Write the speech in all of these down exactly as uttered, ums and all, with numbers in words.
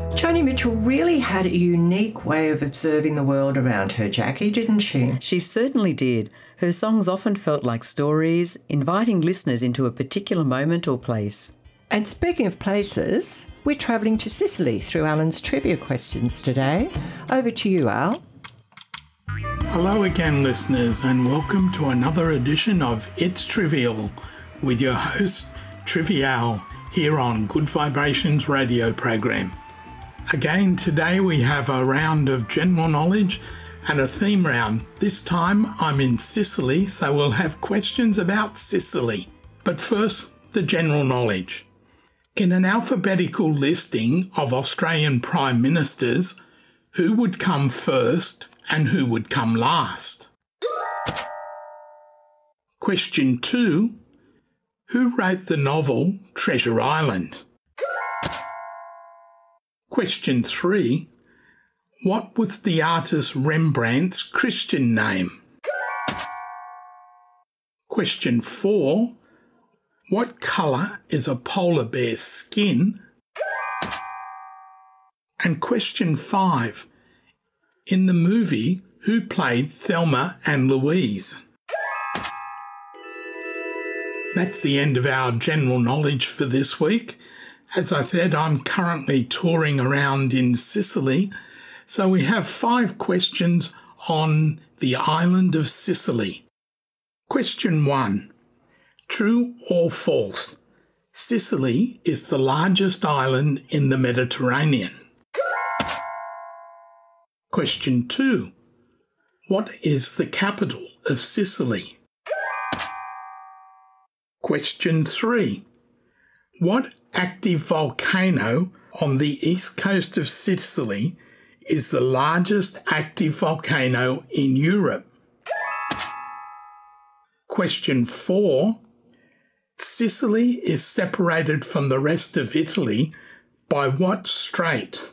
Joni Mitchell really had a unique way of observing the world around her, Jackie, didn't she? She certainly did. Her songs often felt like stories, inviting listeners into a particular moment or place. And speaking of places, we're travelling to Sicily through Alan's trivia questions today. Over to you, Al. Hello again, listeners, and welcome to another edition of It's Trivial with your host, Trivial, here on Good Vibrations radio program. Again, today we have a round of general knowledge and a theme round. This time I'm in Sicily, so we'll have questions about Sicily. But first, the general knowledge. In an alphabetical listing of Australian Prime Ministers, who would come first and who would come last? Question two. Who wrote the novel Treasure Island? Question three. What was the artist Rembrandt's Christian name? Question four. What colour is a polar bear's skin? And question five. In the movie, who played Thelma and Louise? That's the end of our general knowledge for this week. As I said, I'm currently touring around in Sicily, so we have five questions on the island of Sicily. Question one. True or false? Sicily is the largest island in the Mediterranean. Question two. What is the capital of Sicily? Question three. What active volcano on the east coast of Sicily is the largest active volcano in Europe? Question four. Sicily is separated from the rest of Italy by what strait?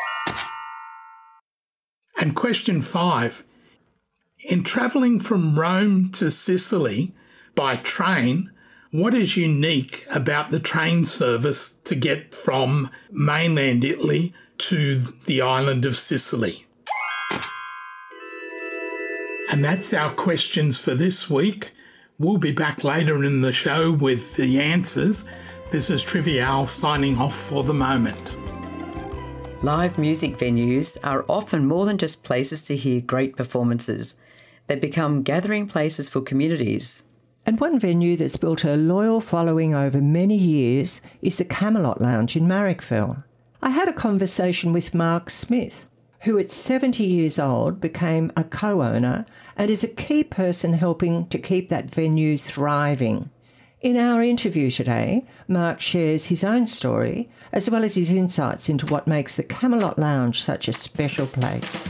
And question five. In travelling from Rome to Sicily by train, what is unique about the train service to get from mainland Italy to the island of Sicily? And that's our questions for this week. We'll be back later in the show with the answers. This is Trivial signing off for the moment. Live music venues are often more than just places to hear great performances. They become gathering places for communities. And one venue that's built a loyal following over many years is the Camelot Lounge in Marrickville. I had a conversation with Mark Smith, who at seventy years old became a co-owner and is a key person helping to keep that venue thriving. In our interview today, Mark shares his own story as well as his insights into what makes the Camelot Lounge such a special place.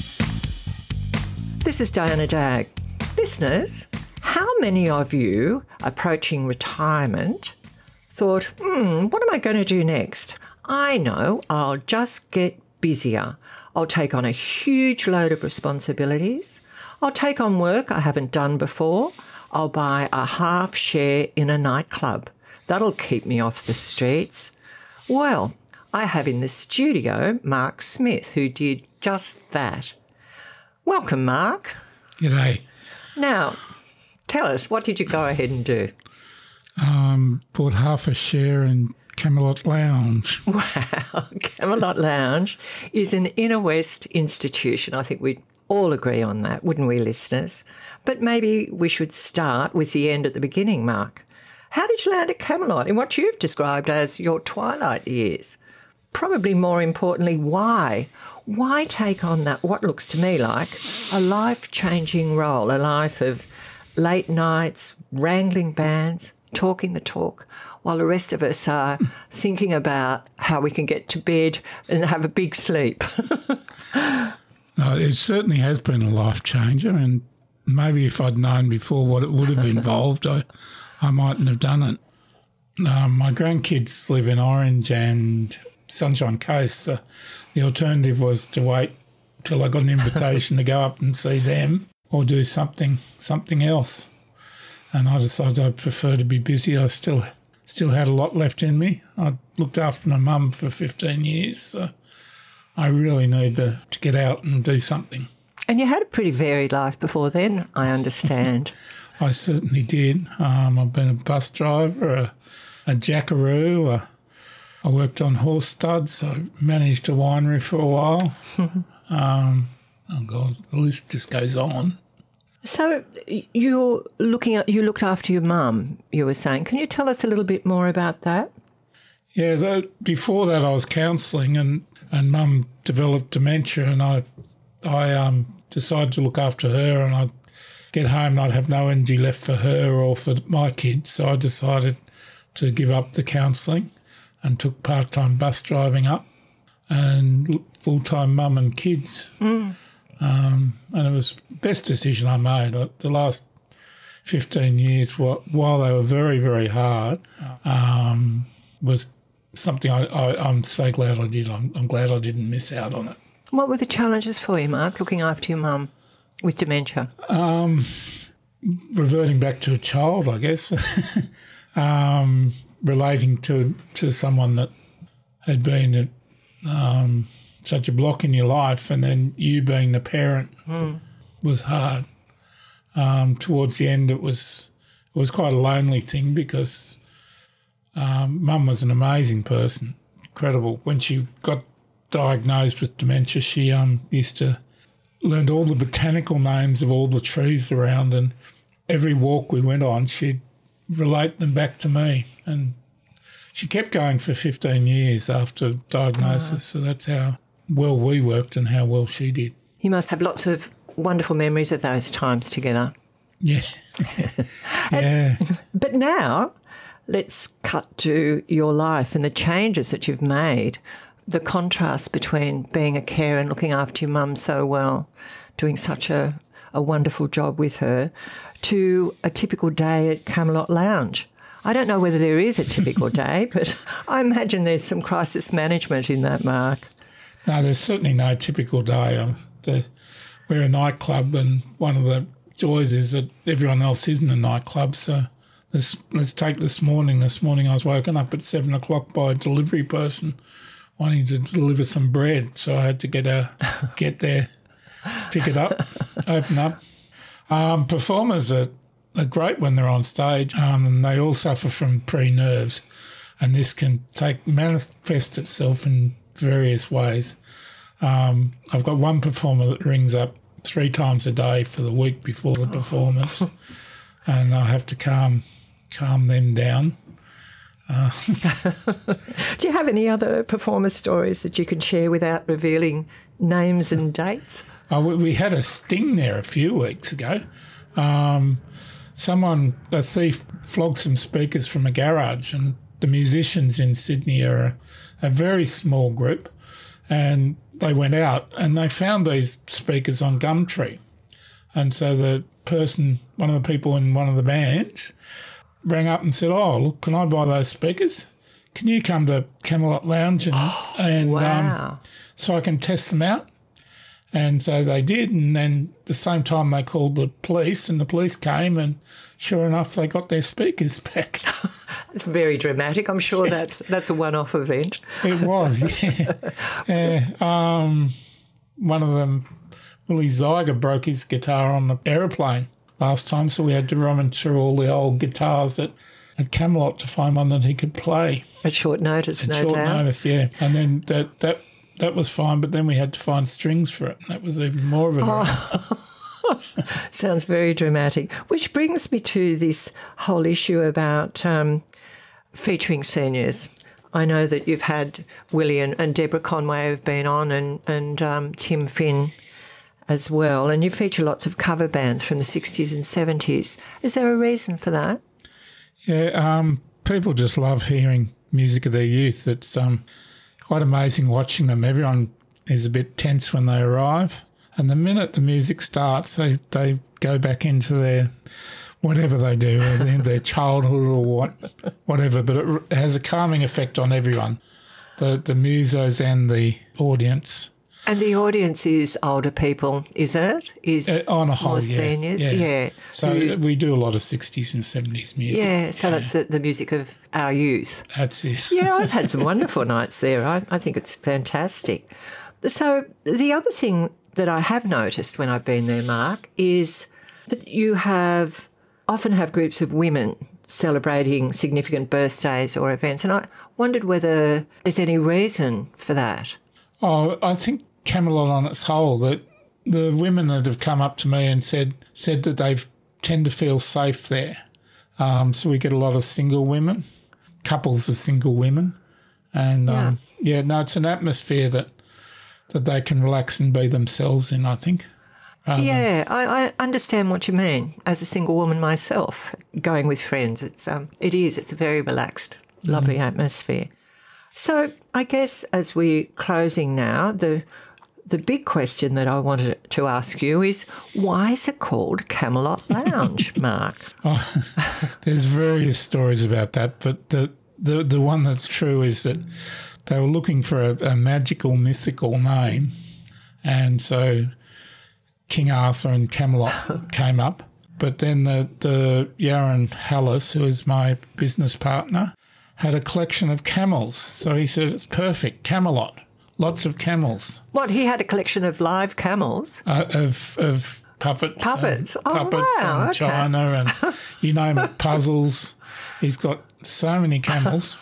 This is Diana Dagg. Listeners, how many of you approaching retirement thought, hmm, what am I going to do next? I know, I'll just get busier. I'll take on a huge load of responsibilities. I'll take on work I haven't done before. I'll buy a half share in a nightclub. That'll keep me off the streets. Well, I have in the studio Mark Smith, who did just that. Welcome, Mark. G'day. Now, tell us, what did you go ahead and do? Um, bought half a share in Camelot Lounge. Wow, Camelot Lounge is an inner west institution. I think we'd all agree on that, wouldn't we, listeners? But maybe we should start with the end at the beginning, Mark. How did you land at Camelot in what you've described as your twilight years? Probably more importantly, why? Why take on that, what looks to me like a life-changing role, a life of late nights, wrangling bands, talking the talk, while the rest of us are thinking about how we can get to bed and have a big sleep? No, it certainly has been a life changer, and maybe if I'd known before what it would have involved, I, I mightn't have done it. Um, my grandkids live in Orange and Sunshine Coast, so the alternative was to wait till I got an invitation to go up and see them or do something something else. And I decided I'd prefer to be busy. I still still had a lot left in me. I looked after my mum for fifteen years, so I really need to, to get out and do something. And you had a pretty varied life before then, I understand. I certainly did. Um, I've been a bus driver, a, a jackaroo, a, I worked on horse studs. I managed a winery for a while. um, oh, God, the list just goes on. So you're looking at, you looked after your mum, you were saying. Can you tell us a little bit more about that? Yeah, so before that I was counselling and, and mum developed dementia and I I um, decided to look after her and I'd get home and I'd have no energy left for her or for my kids. So I decided to give up the counselling and took part-time bus driving up and full-time mum and kids. Mm. Um, and it was the best decision I made. The last fifteen years, while they were very, very hard, um, was something I, I, I'm so glad I did. I'm, I'm glad I didn't miss out on it. What were the challenges for you, Mark, looking after your mum with dementia? Um, reverting back to a child, I guess. um, relating to, to someone that had been um, such a block in your life and then you being the parent mm. was hard. Um, towards the end it was it was quite a lonely thing because um, Mum was an amazing person, incredible. When she got diagnosed with dementia, she um, used to learn all the botanical names of all the trees around, and every walk we went on she'd relate them back to me. And she kept going for fifteen years after diagnosis, oh. So that's how well we worked and how well she did. You must have lots of wonderful memories of those times together. Yeah. yeah. But now let's cut to your life and the changes that you've made, the contrast between being a carer and looking after your mum so well, doing such a, a wonderful job with her, to a typical day at Camelot Lounge. I don't know whether there is a typical day, but I imagine there's some crisis management in that, Mark. No, there's certainly no typical day. Um, the, we're a nightclub, and one of the joys is that everyone else isn't a nightclub. So this, let's take this morning. This morning I was woken up at seven o'clock by a delivery person wanting to deliver some bread. So I had to get a, get there, pick it up, open up. Um, performers are, are great when they're on stage, um, and they all suffer from pre-nerves, and this can take manifest itself in various ways. Um, I've got one performer that rings up three times a day for the week before the performance, and I have to calm calm them down. Uh, Do you have any other performer stories that you can share without revealing names and dates? Uh, we, we had a sting there a few weeks ago. Um, someone, a thief, flogged some speakers from a garage, and the musicians in Sydney are a, a very small group, and they went out and they found these speakers on Gumtree. And so the person, one of the people in one of the bands, rang up and said, oh, look, can I buy those speakers? Can you come to Camelot Lounge and, oh, and wow. um, so I can test them out? And so they did, and then at the same time they called the police, and the police came, and sure enough, they got their speakers back. It's very dramatic. I'm sure that's that's a one-off event. It was, yeah. yeah. Um, one of them, Willie Zeiger, broke his guitar on the aeroplane last time, so we had to run through all the old guitars at, at Camelot to find one that he could play. At short notice, at no short doubt. Short notice, yeah. And then that... that That was fine, but then we had to find strings for it, and that was even more of a drama. Oh. Sounds very dramatic. Which brings me to this whole issue about um, featuring seniors. I know that you've had Willie and, and Deborah Conway have been on, and, and um, Tim Finn as well, and you feature lots of cover bands from the sixties and seventies. Is there a reason for that? Yeah, um, people just love hearing music of their youth. It's... Um, quite amazing watching them. Everyone is a bit tense when they arrive, and the minute the music starts, they, they go back into their whatever they do, their childhood or what, whatever. But it has a calming effect on everyone, the the musos and the audience. And the audience is older people, is it? Is Uh, on a whole, more yeah, seniors? yeah. Yeah. So Who- we do a lot of sixties and seventies music. yeah, so that's the, the music of our youth. That's it. Yeah, I've had some wonderful nights there. I, I think it's fantastic. So the other thing that I have noticed when I've been there, Mark, is that you have often have groups of women celebrating significant birthdays or events, and I wondered whether there's any reason for that. Oh, I think Camelot on its whole, that the women that have come up to me and said said that they tend to feel safe there. Um, so we get a lot of single women, couples of single women, and Yeah. um, yeah, no, it's an atmosphere that that they can relax and be themselves in, I think. Yeah, I, I understand what you mean. As a single woman myself, going with friends, it's um, it is. It's a very relaxed, lovely atmosphere. So I guess as we're closing now, the the big question that I wanted to ask you is, why is it called Camelot Lounge, Mark? Oh, there's various stories about that, but the, the, the one that's true is that they were looking for a, a magical, mythical name, and so King Arthur and Camelot came up. But then the, the Yaron Hallis, who is my business partner, had a collection of camels. So he said, it's perfect, Camelot, lots of camels, What, he had a collection of live camels? uh, of of puppets. Puppets? And Oh, puppets wow, and okay. China and you name it, puzzles. He's got so many camels.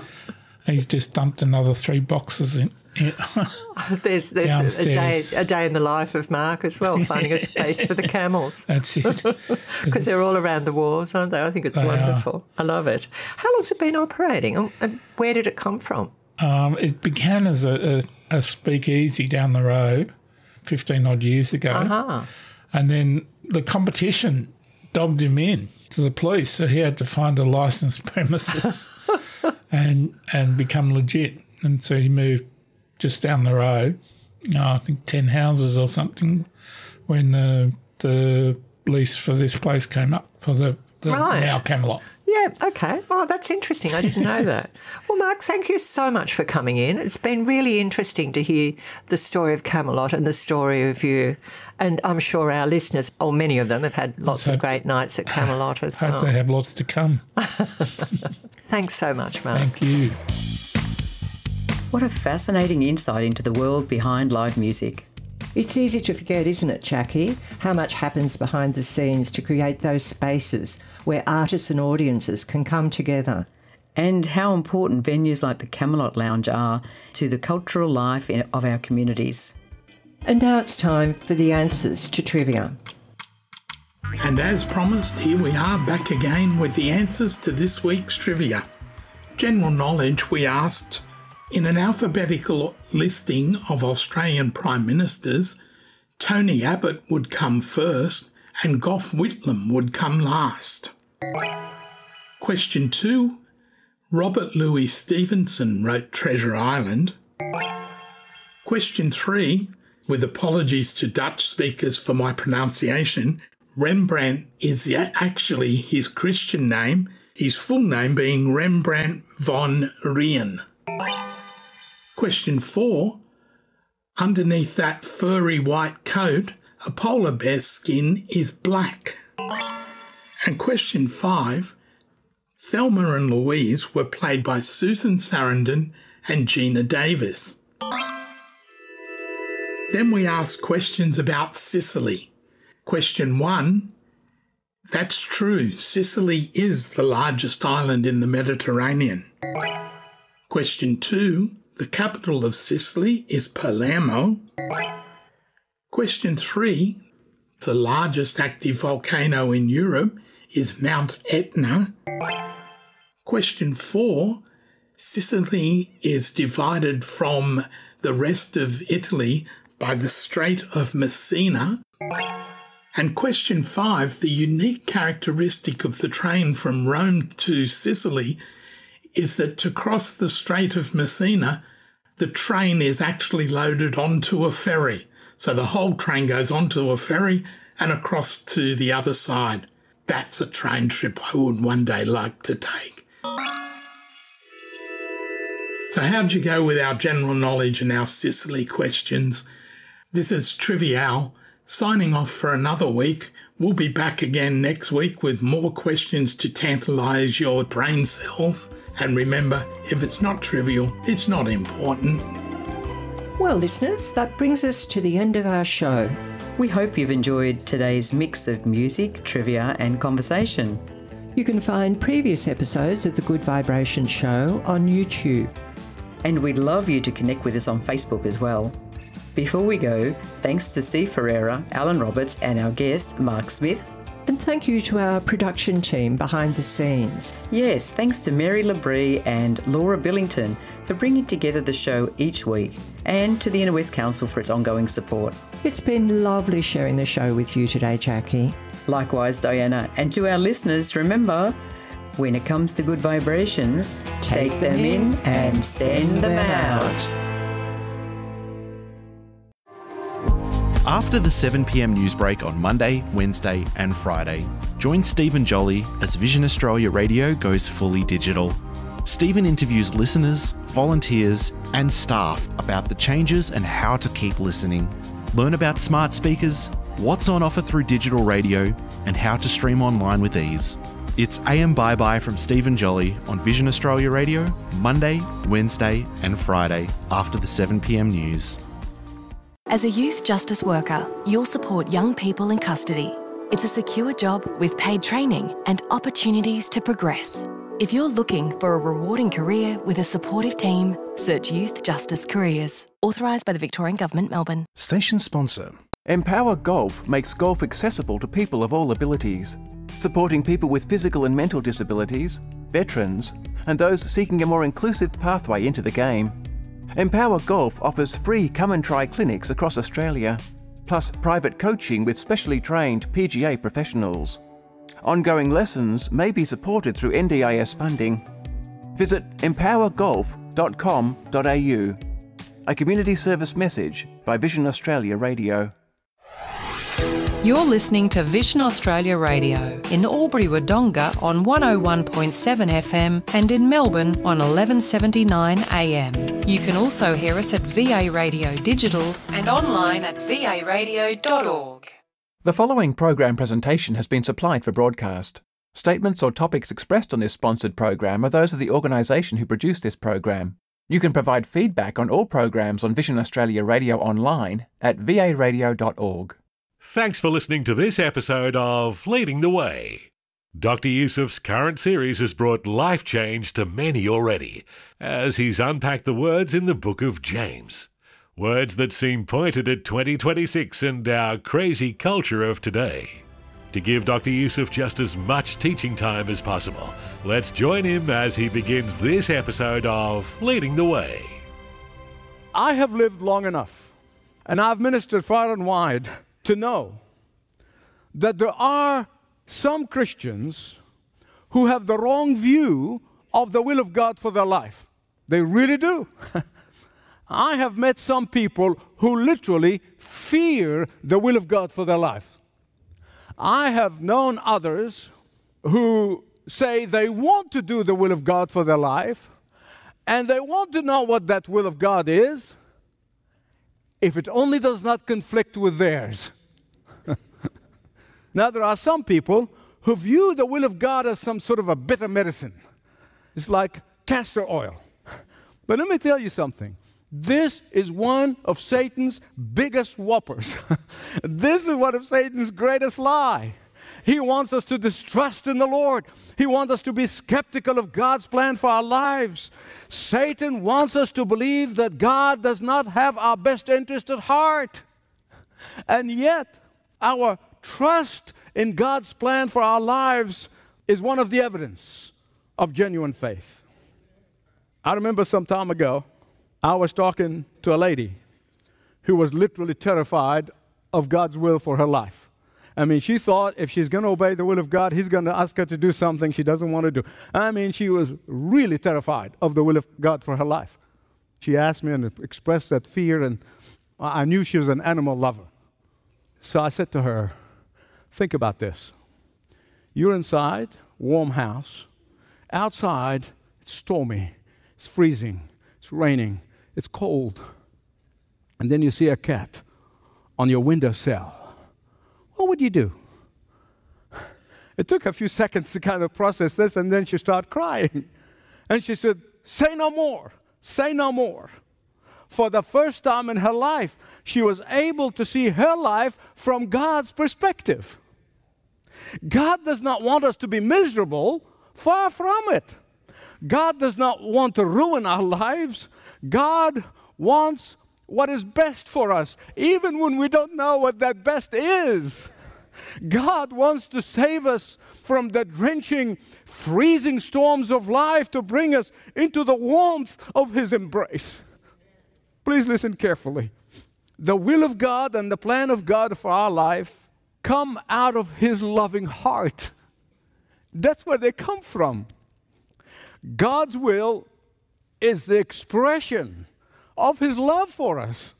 He's just dumped another three boxes in. in There's, there's a day, Downstairs. a day in the life of Mark as well, finding a space for the camels. That's it. Because they're all around the walls, aren't they? I think it's They are. wonderful. I love it. How long's it been operating, and- and where did it come from? Um, it began as a, a, a speakeasy down the road fifteen odd years ago. Ah, And then the competition dobbed him in to the police, so he had to find a licensed premises and and become legit. And so he moved just down the road, oh, I think ten houses or something, when the the lease for this place came up for the, the Right. now Camelot. yeah, okay. Oh, that's interesting. I didn't know that. Well, Mark, thank you so much for coming in. It's been really interesting to hear the story of Camelot and the story of you. And I'm sure our listeners, or many of them, have had lots hope- of great nights at Camelot as Hope well. they have lots to come. Thanks so much, Mark. Thank you. What a fascinating insight into the world behind live music. It's easy to forget, isn't it, Jackie, how much happens behind the scenes to create those spaces where artists and audiences can come together. And how important venues like the Camelot Lounge are to the cultural life in- of our communities. And now it's time for the answers to trivia. And as promised, here we are back again with the answers to this week's trivia. General knowledge, we asked, in an alphabetical listing of Australian Prime Ministers, Tony Abbott would come first and Gough Whitlam would come last. Question two, Robert Louis Stevenson wrote Treasure Island. Question three, with apologies to Dutch speakers for my pronunciation, Rembrandt is actually his Christian name, his full name being Rembrandt von Rijn. Question four, underneath that furry white coat, a polar bear's skin is black. And question five, Thelma and Louise were played by Susan Sarandon and Gina Davis. Then we asked questions about Sicily. Question one, that's true, Sicily is the largest island in the Mediterranean. Question two, the capital of Sicily is Palermo. Question three, the largest active volcano in Europe is Mount Etna. Question four, Sicily is divided from the rest of Italy by the Strait of Messina. And question five, the unique characteristic of the train from Rome to Sicily is that to cross the Strait of Messina, the train is actually loaded onto a ferry. So the whole train goes onto a ferry and across to the other side. That's a train trip I would one day like to take. So how'd you go with our general knowledge and our Sicily questions? This is Trivial, signing off for another week. We'll be back again next week with more questions to tantalise your brain cells. And remember, if it's not trivial, it's not important. Well, listeners, that brings us to the end of our show. We hope you've enjoyed today's mix of music, trivia and conversation. You can find previous episodes of The Good Vibrations Show on YouTube. And we'd love you to connect with us on Facebook as well. Before we go, thanks to Steve Ferreira, Alan Roberts and our guest, Mark Smith. And thank you to our production team behind the scenes. Yes, thanks to Mary Labrie and Laura Billington for bringing together the show each week, and to the Inner West Council for its ongoing support. It's been lovely sharing the show with you today, Jackie. Likewise, Diana. And to our listeners, remember, when it comes to good vibrations, take, take them in and send them out. After the seven p m news break on Monday, Wednesday and Friday, join Stephen Jolly as Vision Australia Radio goes fully digital. Stephen interviews listeners, volunteers and staff about the changes and how to keep listening. Learn about smart speakers, what's on offer through digital radio and how to stream online with ease. It's A M Bye Bye from Stephen Jolly on Vision Australia Radio, Monday, Wednesday and Friday after the seven p m news. As a youth justice worker, you'll support young people in custody. It's a secure job with paid training and opportunities to progress. If you're looking for a rewarding career with a supportive team, search Youth Justice Careers. Authorised by the Victorian Government, Melbourne. Station sponsor. Empower Golf makes golf accessible to people of all abilities, supporting people with physical and mental disabilities, veterans, and those seeking a more inclusive pathway into the game. Empower Golf offers free come and try clinics across Australia, plus private coaching with specially trained P G A professionals. Ongoing lessons may be supported through N D I S funding. Visit empower golf dot com dot a u. A community service message by Vision Australia Radio. You're listening to Vision Australia Radio in Albury-Wodonga on one oh one point seven F M and in Melbourne on eleven seventy-nine A M. You can also hear us at V A Radio Digital and online at v a radio dot org. The following program presentation has been supplied for broadcast. Statements or topics expressed on this sponsored program are those of the organisation who produced this program. You can provide feedback on all programs on Vision Australia Radio online at v a radio dot org. Thanks for listening to this episode of Leading the Way. Doctor Yusuf's current series has brought life change to many already, as he's unpacked the words in the book of James. Words that seem pointed at twenty twenty-six and our crazy culture of today. To give Doctor Yusuf just as much teaching time as possible, let's join him as he begins this episode of Leading the Way. I have lived long enough, and I've ministered far and wide, to know that there are some Christians who have the wrong view of the will of God for their life. They really do. I have met some people who literally fear the will of God for their life. I have known others who say they want to do the will of God for their life, and they want to know what that will of God is, if it only does not conflict with theirs. Now, there are some people who view the will of God as some sort of a bitter medicine. It's like castor oil. But let me tell you something. This is one of Satan's biggest whoppers. This is one of Satan's greatest lie. He wants us to distrust in the Lord. He wants us to be skeptical of God's plan for our lives. Satan wants us to believe that God does not have our best interest at heart. And yet, our trust in God's plan for our lives is one of the evidence of genuine faith. I remember some time ago, I was talking to a lady who was literally terrified of God's will for her life. I mean, she thought if she's going to obey the will of God, He's going to ask her to do something she doesn't want to do. I mean, she was really terrified of the will of God for her life. She asked me and expressed that fear, and I knew she was an animal lover. So I said to her, think about this. You're inside, warm house. Outside, it's stormy, it's freezing, it's It's raining. It's cold. And then you see a cat on your windowsill. What would you do? It took a few seconds to kind of process this, and then she started crying. And she said, say no more, say no more. For the first time in her life, she was able to see her life from God's perspective. God does not want us to be miserable, far from it. God does not want to ruin our lives. God wants what is best for us, even when we don't know what that best is. God wants to save us from the drenching, freezing storms of life to bring us into the warmth of His embrace. Please listen carefully. The will of God and the plan of God for our life come out of His loving heart. That's where they come from. God's will is the expression of His love for us.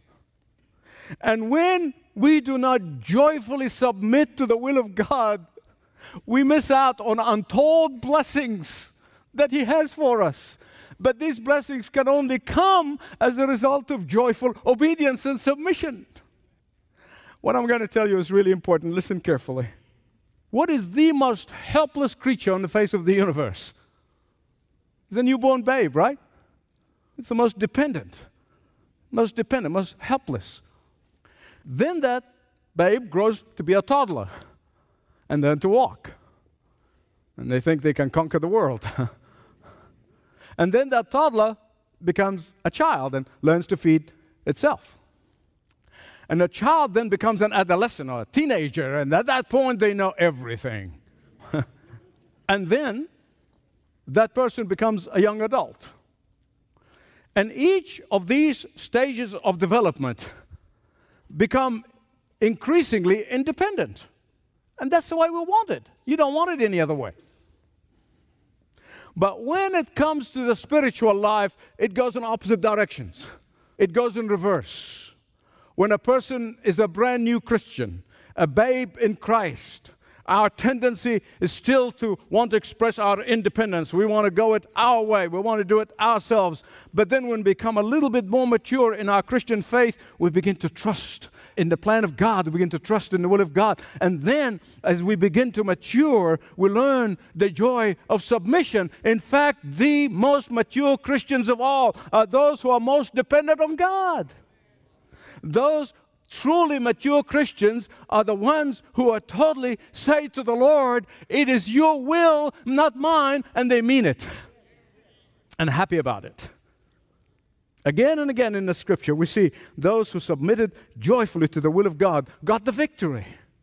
And when we do not joyfully submit to the will of God, we miss out on untold blessings that He has for us. But these blessings can only come as a result of joyful obedience and submission. What I'm going to tell you is really important. Listen carefully. What is the most helpless creature on the face of the universe? It's a newborn babe, right? It's the most dependent, most dependent, most helpless. Then that babe grows to be a toddler and then to walk. And they think they can conquer the world. And then that toddler becomes a child and learns to feed itself. And a child then becomes an adolescent or a teenager, and at that point they know everything. And then that person becomes a young adult. And each of these stages of development become increasingly independent. And that's the way we want it. You don't want it any other way. But when it comes to the spiritual life, it goes in opposite directions. It goes in reverse. When a person is a brand new Christian, a babe in Christ, our tendency is still to want to express our independence. We want to go it our way. We want to do it ourselves. But then when we become a little bit more mature in our Christian faith, we begin to trust in the plan of God. We begin to trust in the will of God. And then as we begin to mature, we learn the joy of submission. In fact, the most mature Christians of all are those who are most dependent on God. Those truly mature Christians are the ones who are totally say to the Lord, it is your will, not mine, and they mean it and happy about it. Again and again in the scripture, we see those who submitted joyfully to the will of God got the victory.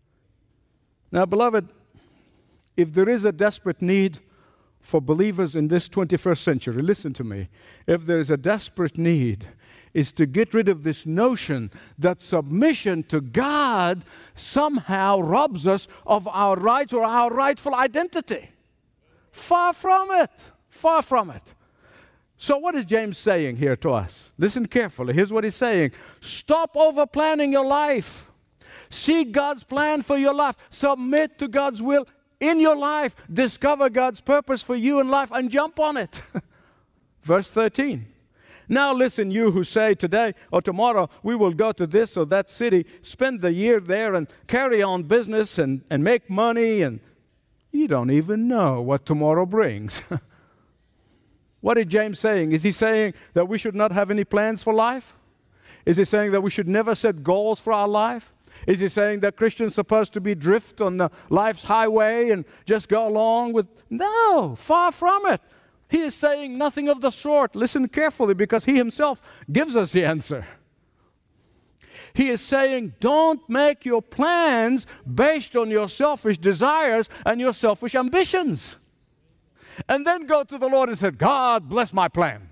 Now, beloved, if there is a desperate need for believers in this twenty-first century, listen to me. If there is a desperate need, is to get rid of this notion that submission to God somehow robs us of our rights or our rightful identity. Far from it. Far from it. So what is James saying here to us? Listen carefully. Here's what he's saying. Stop over-planning your life. See God's plan for your life. Submit to God's will in your life. Discover God's purpose for you in life and jump on it. Verse thirteen. Now listen, you who say today or tomorrow we will go to this or that city, spend the year there and carry on business and, and make money, and you don't even know what tomorrow brings. What is James saying? Is he saying that we should not have any plans for life? Is he saying that we should never set goals for our life? Is he saying that Christians are supposed to be drift on the life's highway and just go along with? No, far from it. He is saying nothing of the sort. Listen carefully, because he himself gives us the answer. He is saying, don't make your plans based on your selfish desires and your selfish ambitions. And then go to the Lord and say, God, bless my plan.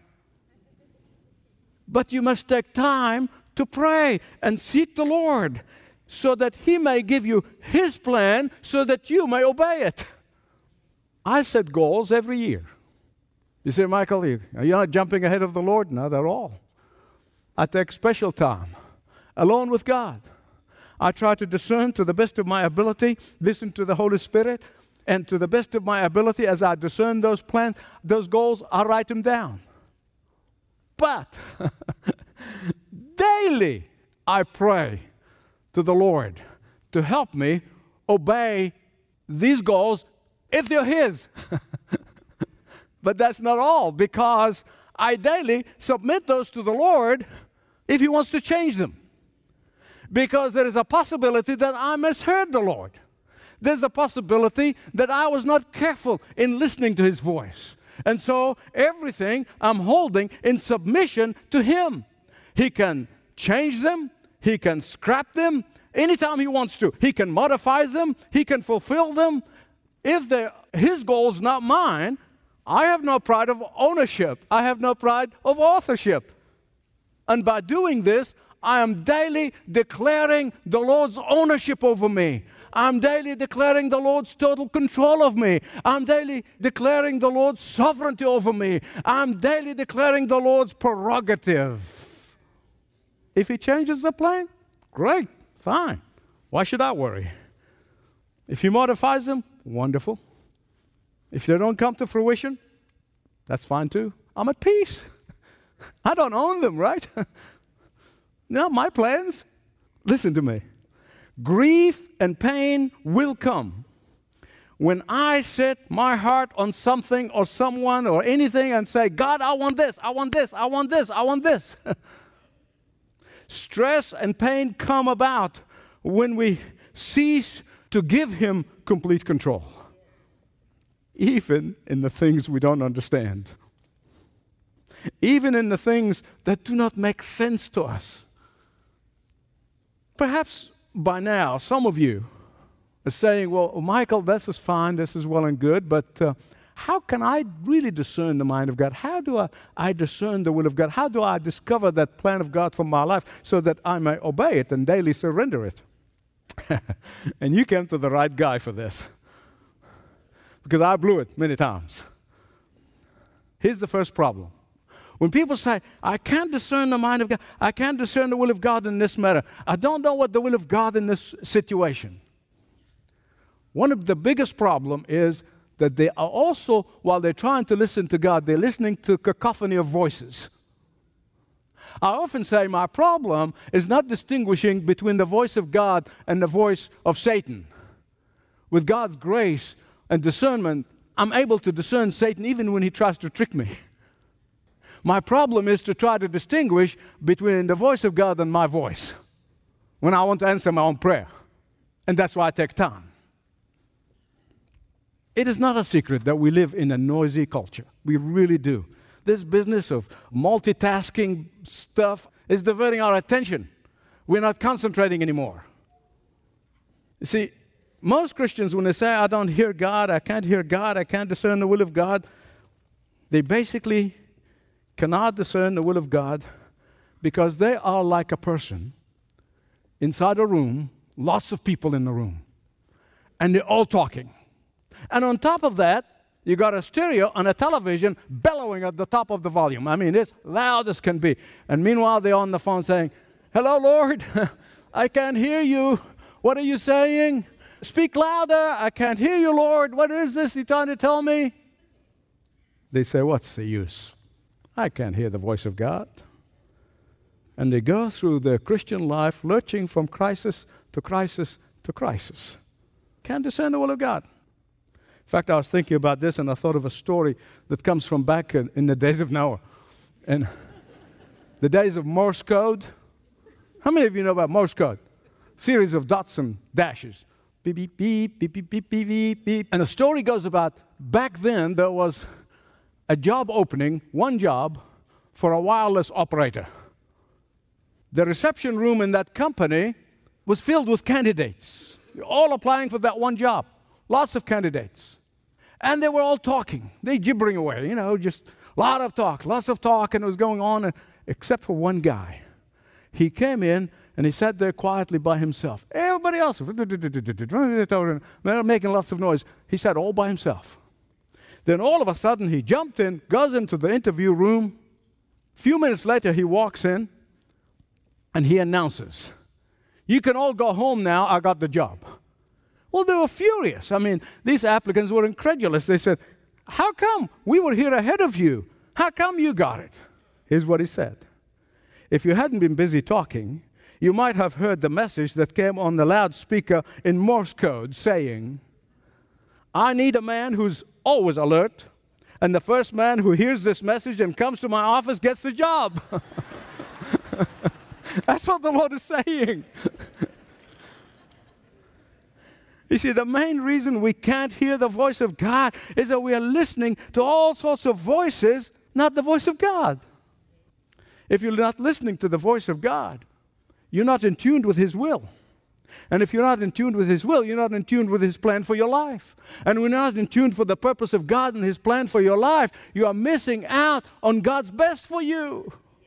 But you must take time to pray and seek the Lord so that He may give you His plan so that you may obey it. I set goals every year. You say, Michael, you, are you not jumping ahead of the Lord? Not at all. I take special time, alone with God. I try to discern to the best of my ability, listen to the Holy Spirit, and to the best of my ability, as I discern those plans, those goals, I write them down. But daily I pray to the Lord to help me obey these goals if they're His. But that's not all, because I daily submit those to the Lord if He wants to change them. Because there is a possibility that I misheard the Lord. There's a possibility that I was not careful in listening to His voice. And so everything I'm holding in submission to Him. He can change them. He can scrap them anytime He wants to. He can modify them. He can fulfill them. If they're His goals, not mine, I have no pride of ownership. I have no pride of authorship. And by doing this, I am daily declaring the Lord's ownership over me. I'm daily declaring the Lord's total control of me. I'm daily declaring the Lord's sovereignty over me. I'm daily declaring the Lord's prerogative. If He changes the plan, great, fine. Why should I worry? If He modifies them, wonderful. If they don't come to fruition, that's fine too. I'm at peace. I don't own them, right? Not my plans. Listen to me. Grief and pain will come when I set my heart on something or someone or anything and say, God, I want this, I want this, I want this, I want this. Stress and pain come about when we cease to give Him complete control, even in the things we don't understand, even in the things that do not make sense to us. Perhaps by now, some of you are saying, well, Michael, this is fine, this is well and good, but uh, how can I really discern the mind of God? How do I, I discern the will of God? How do I discover that plan of God for my life so that I may obey it and daily surrender it? And you came to the right guy for this, because I blew it many times. Here's the first problem. When people say, I can't discern the mind of God, I can't discern the will of God in this matter, I don't know what the will of God in this situation. One of the biggest problems is that they are also, while they're trying to listen to God, they're listening to a cacophony of voices. I often say my problem is not distinguishing between the voice of God and the voice of Satan. With God's grace and discernment, I'm able to discern Satan even when he tries to trick me. My problem is to try to distinguish between the voice of God and my voice when I want to answer my own prayer. And that's why I take time. It is not a secret that we live in a noisy culture. We really do. This business of multitasking stuff is diverting our attention. We're not concentrating anymore. You see, most Christians, when they say, I don't hear God, I can't hear God, I can't discern the will of God, they basically cannot discern the will of God because they are like a person inside a room, lots of people in the room, and they're all talking. And on top of that, you got a stereo and a television bellowing at the top of the volume. I mean, it's loud as can be. And meanwhile, they're on the phone saying, hello, Lord, I can't hear you. What are you saying? Speak louder. I can't hear you, Lord. What is this you're trying to tell me? They say, what's the use? I can't hear the voice of God. And they go through their Christian life lurching from crisis to crisis to crisis. Can't discern the will of God. In fact, I was thinking about this and I thought of a story that comes from back in, in the days of Noah. And the days of Morse code. How many of you know about Morse code? Series of dots and dashes. Beep, beep, beep, beep, beep, beep, beep, beep, beep. And the story goes about back then there was a job opening, one job, for a wireless operator. The reception room in that company was filled with candidates, all applying for that one job. Lots of candidates. And they were all talking. They gibbering away, you know, just a lot of talk, lots of talk, and it was going on, and, except for one guy. He came in, and he sat there quietly by himself. Everybody else, they're making lots of noise. He sat all by himself. Then all of a sudden, he jumped in, goes into the interview room. A few minutes later, he walks in, and he announces, you can all go home now, I got the job. Well, they were furious. I mean, these applicants were incredulous. They said, how come? We were here ahead of you. How come you got it? Here's what he said. If you hadn't been busy talking, you might have heard the message that came on the loudspeaker in Morse code saying, I need a man who's always alert, and the first man who hears this message and comes to my office gets the job. That's what the Lord is saying. You see, the main reason we can't hear the voice of God is that we are listening to all sorts of voices, not the voice of God. If you're not listening to the voice of God, you're not in tune with His will. And if you're not in tune with His will, you're not in tune with His plan for your life. And when you're not in tune for the purpose of God and His plan for your life, you are missing out on God's best for you.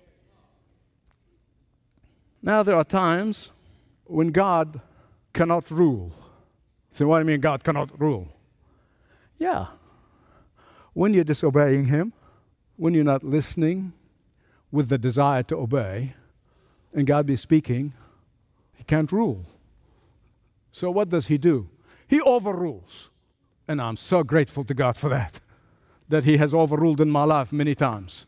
Now, there are times when God cannot rule. So what do you mean God cannot rule? Yeah. When you're disobeying Him, when you're not listening with the desire to obey, and God be speaking, He can't rule. So what does He do? He overrules. And I'm so grateful to God for that, that He has overruled in my life many times.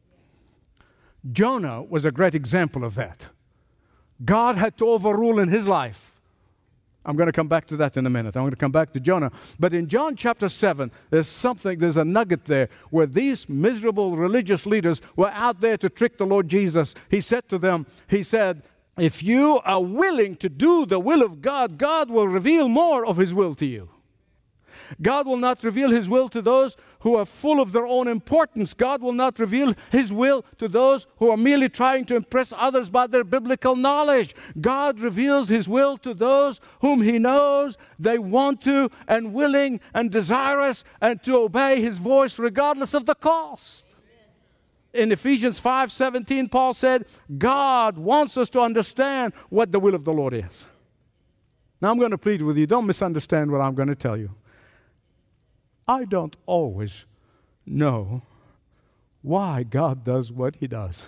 Jonah was a great example of that. God had to overrule in his life. I'm going to come back to that in a minute. I'm going to come back to Jonah. But in John chapter seven, there's something, there's a nugget there where these miserable religious leaders were out there to trick the Lord Jesus. He said to them, He said, if you are willing to do the will of God, God will reveal more of His will to you. God will not reveal His will to those who are full of their own importance. God will not reveal His will to those who are merely trying to impress others by their biblical knowledge. God reveals His will to those whom He knows they want to and willing and desirous and to obey His voice regardless of the cost. In Ephesians five seventeen, Paul said, God wants us to understand what the will of the Lord is. Now I'm going to plead with you, don't misunderstand what I'm going to tell you. I don't always know why God does what He does.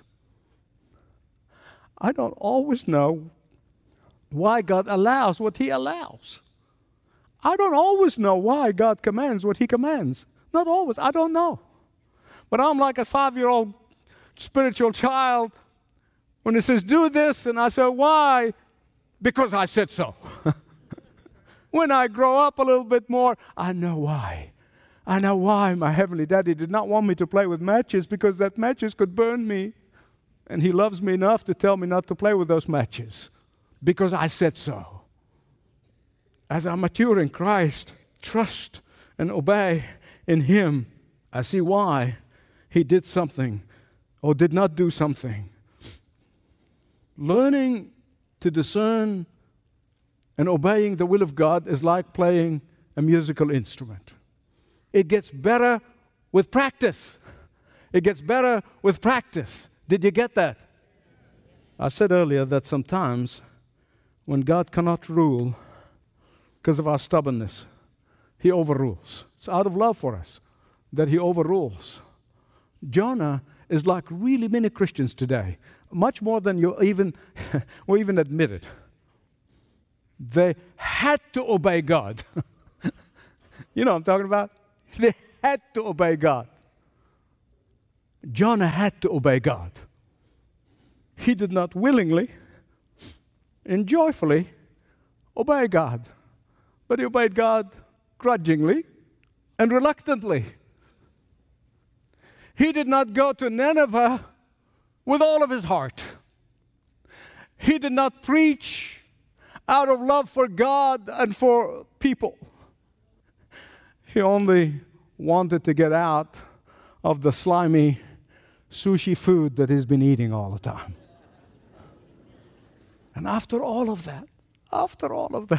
I don't always know why God allows what He allows. I don't always know why God commands what He commands. Not always. I don't know. But I'm like a five-year-old spiritual child when He says, do this, and I say, why? Because I said so. When I grow up a little bit more, I know why. I know why my Heavenly Daddy did not want me to play with matches, because that matches could burn me. And He loves me enough to tell me not to play with those matches, because I said so. As I mature in Christ, trust and obey in Him, I see why He did something or did not do something. Learning to discern and obeying the will of God is like playing a musical instrument. It gets better with practice. It gets better with practice. Did you get that? I said earlier that sometimes when God cannot rule because of our stubbornness, He overrules. It's out of love for us that He overrules. Jonah is like really many Christians today, much more than you even, or even admitted. They had to obey God. You know what I'm talking about? They had to obey God. Jonah had to obey God. He did not willingly and joyfully obey God, but he obeyed God grudgingly and reluctantly. He did not go to Nineveh with all of his heart. He did not preach out of love for God and for people. He only wanted to get out of the slimy sushi food that he's been eating all the time. And after all of that, after all of that,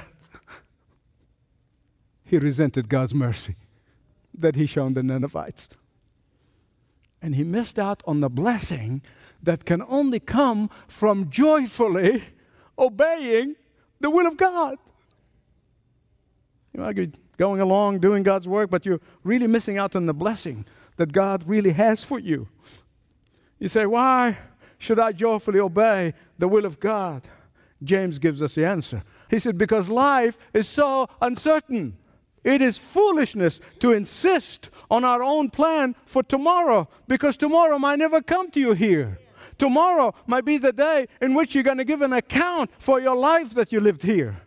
he resented God's mercy that He shown the Ninevites. And he missed out on the blessing that can only come from joyfully obeying the will of God. You might be going along doing God's work, but you're really missing out on the blessing that God really has for you. You say, why should I joyfully obey the will of God? James gives us the answer. He said, because life is so uncertain. It is foolishness to insist on our own plan for tomorrow, because tomorrow might never come to you here. Tomorrow might be the day in which you're going to give an account for your life that you lived here.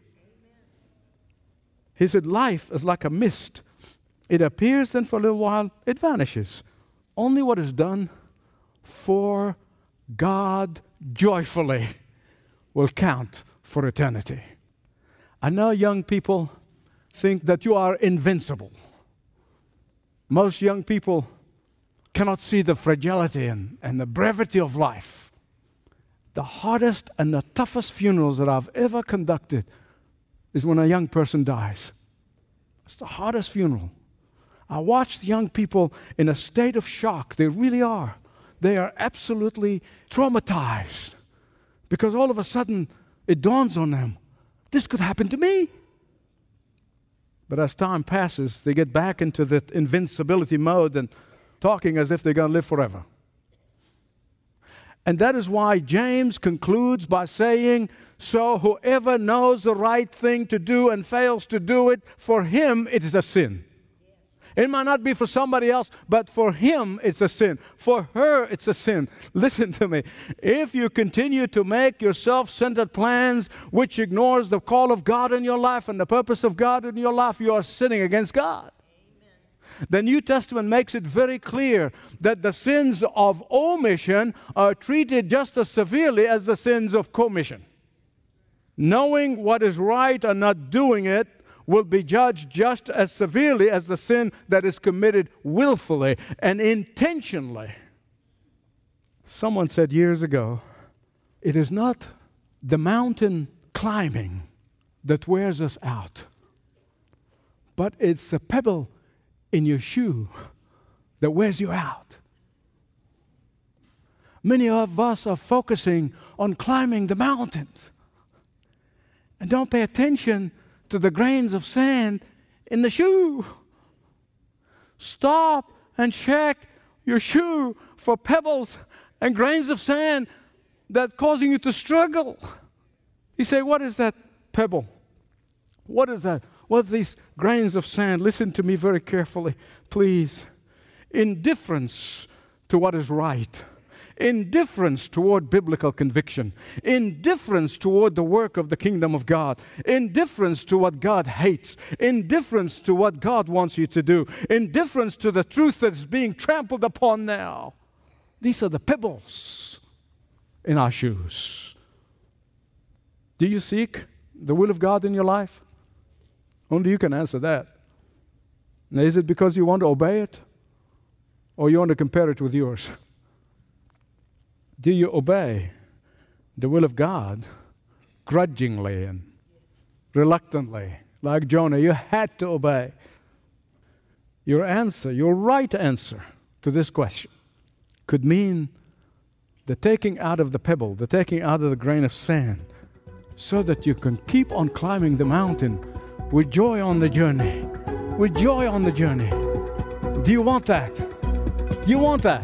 He said, life is like a mist. It appears, and for a little while, it vanishes. Only what is done for God joyfully will count for eternity. I know young people think that you are invincible. Most young people cannot see the fragility and, and the brevity of life. The hardest and the toughest funerals that I've ever conducted is when a young person dies. It's the hardest funeral. I watch young people in a state of shock. They really are. They are absolutely traumatized because all of a sudden it dawns on them, this could happen to me. But as time passes, they get back into the invincibility mode and talking as if they're going to live forever. And that is why James concludes by saying, so whoever knows the right thing to do and fails to do it, for him it is a sin. It might not be for somebody else, but for him it's a sin. For her it's a sin. Listen to me. If you continue to make your self-centered plans which ignores the call of God in your life and the purpose of God in your life, you are sinning against God. Amen. The New Testament makes it very clear that the sins of omission are treated just as severely as the sins of commission. Knowing what is right and not doing it will be judged just as severely as the sin that is committed willfully and intentionally. Someone said years ago, it is not the mountain climbing that wears us out, but it's a pebble in your shoe that wears you out. Many of us are focusing on climbing the mountains and don't pay attention to the grains of sand in the shoe. Stop and check your shoe for pebbles and grains of sand that causing you to struggle. You say, what is that pebble? What is that? What are these grains of sand? Listen to me very carefully, please. Indifference to what is right. Indifference toward biblical conviction, indifference toward the work of the kingdom of God, indifference to what God hates, indifference to what God wants you to do, indifference to the truth that is being trampled upon now. These are the pebbles in our shoes. Do you seek the will of God in your life? Only you can answer that. Now, is it because you want to obey it, or you want to compare it with yours? Do you obey the will of God grudgingly and reluctantly? Like Jonah, you had to obey. Your answer, your right answer to this question could mean the taking out of the pebble, the taking out of the grain of sand, so that you can keep on climbing the mountain with joy on the journey, with joy on the journey. Do you want that? Do you want that?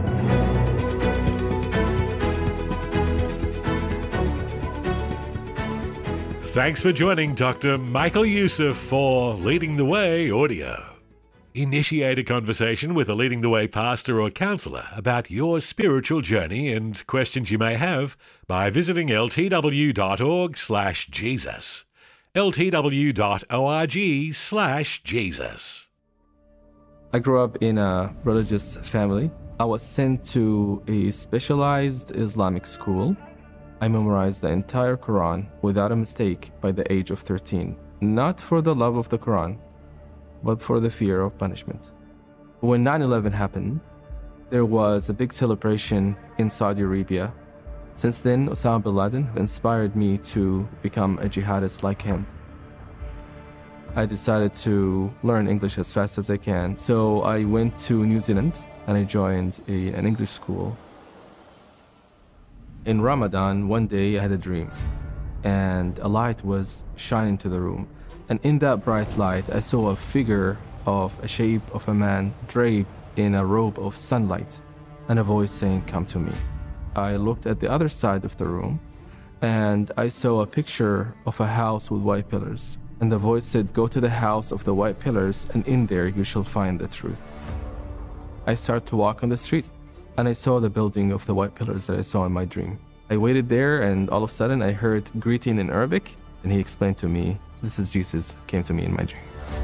Thanks for joining Doctor Michael Youssef for Leading the Way Audio. Initiate a conversation with a Leading the Way pastor or counselor about your spiritual journey and questions you may have by visiting ltw.org slash Jesus. ltw.org slash Jesus. I grew up in a religious family. I was sent to a specialized Islamic school. I memorized the entire Quran without a mistake by the age of thirteen, not for the love of the Quran, but for the fear of punishment. When nine eleven happened, there was a big celebration in Saudi Arabia. Since then, Osama bin Laden inspired me to become a jihadist like him. I decided to learn English as fast as I can, so I went to New Zealand and I joined a, an English school. In Ramadan, one day I had a dream, and a light was shining into the room. And in that bright light, I saw a figure of a shape of a man draped in a robe of sunlight, and a voice saying, "Come to me." I looked at the other side of the room, and I saw a picture of a house with white pillars. And the voice said, "Go to the house of the white pillars, and in there you shall find the truth." I started to walk on the street, and I saw the building of the white pillars that I saw in my dream. I waited there, and all of a sudden I heard greeting in Arabic, and he explained to me, "This is Jesus, came to me in my dream."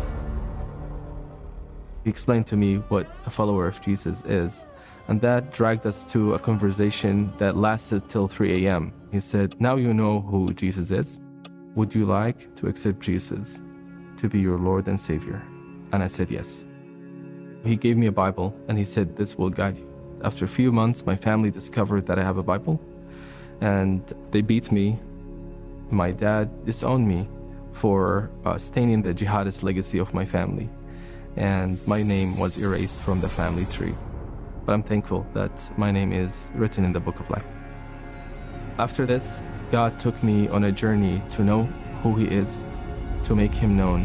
He explained to me what a follower of Jesus is, and that dragged us to a conversation that lasted till three a m He said, "Now you know who Jesus is. Would you like to accept Jesus to be your Lord and Savior?" And I said yes. He gave me a Bible, and he said, "This will guide you." After a few months, my family discovered that I have a Bible, and they beat me. My dad disowned me for uh, staining the jihadist legacy of my family, and my name was erased from the family tree. But I'm thankful that my name is written in the book of life. After this, God took me on a journey to know who He is, to make Him known.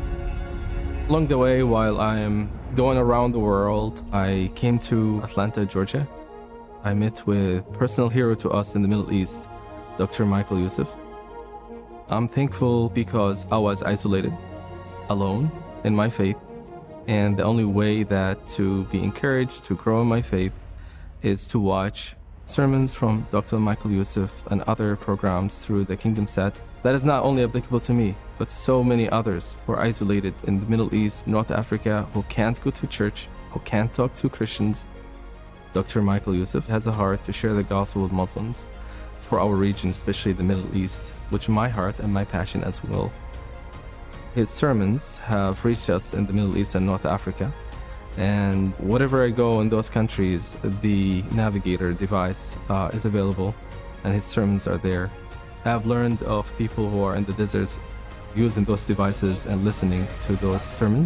Along the way, while I am going around the world, I came to Atlanta, Georgia. I met with a personal hero to us in the Middle East, Doctor Michael Youssef. I'm thankful because I was isolated, alone in my faith, and the only way that to be encouraged to grow in my faith is to watch sermons from Doctor Michael Youssef and other programs through the Kingdom Set. That is not only applicable to me, but so many others who are isolated in the Middle East, North Africa, who can't go to church, who can't talk to Christians. Doctor Michael Youssef has a heart to share the gospel with Muslims for our region, especially the Middle East, which my heart and my passion as well. His sermons have reached us in the Middle East and North Africa, and wherever I go in those countries, the Navigator device uh, is available, and his sermons are there. I have learned of people who are in the deserts using those devices and listening to those sermons.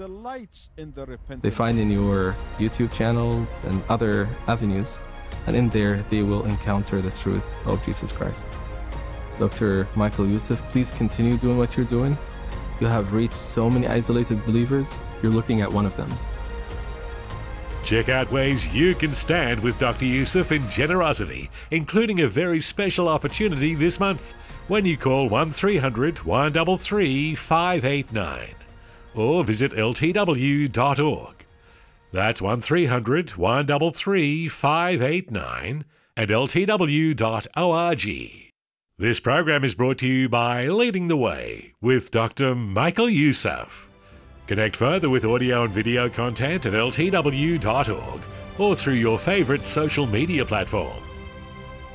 They find in your YouTube channel and other avenues, and in there they will encounter the truth of Jesus Christ. Doctor Michael Youssef, please continue doing what you're doing. You have reached so many isolated believers. You're looking at one of them. Check out ways you can stand with Doctor Youssef in generosity, including a very special opportunity this month when you call one three hundred, one three three, five eight nine or visit L T W dot org. That's one three hundred, one three three, five eight nine and L T W dot org. This program is brought to you by Leading the Way with Doctor Michael Youssef. Connect further with audio and video content at L T W dot org or through your favourite social media platform.